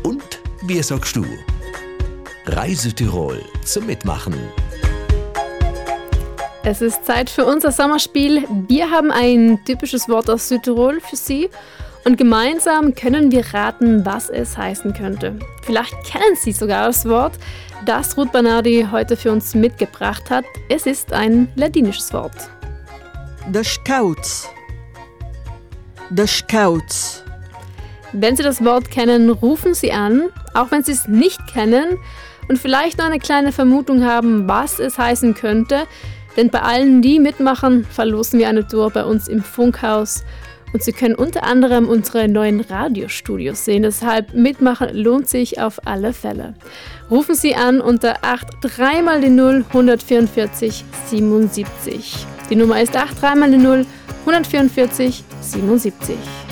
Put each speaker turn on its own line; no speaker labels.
Und wie sagst du? Reise Tirol zum Mitmachen.
Es ist Zeit für unser Sommerspiel. Wir haben ein typisches Wort aus Südtirol für Sie und gemeinsam können wir raten, was es heißen könnte. Vielleicht kennen Sie sogar das Wort, das Ruth Bernardi heute für uns mitgebracht hat. Es ist ein ladinisches Wort.
The Scouts. The Scouts.
Wenn Sie das Wort kennen, rufen Sie an, auch wenn Sie es nicht kennen und vielleicht noch eine kleine Vermutung haben, was es heißen könnte. Denn bei allen, die mitmachen, verlosen wir eine Tour bei uns im Funkhaus. Und Sie können unter anderem unsere neuen Radiostudios sehen. Deshalb mitmachen lohnt sich auf alle Fälle. Rufen Sie an unter 83 mal die 0 144 77. Die Nummer ist 83 mal die 0 144 77.